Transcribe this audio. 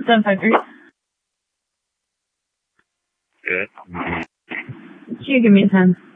753. Good. Can you give me a 10?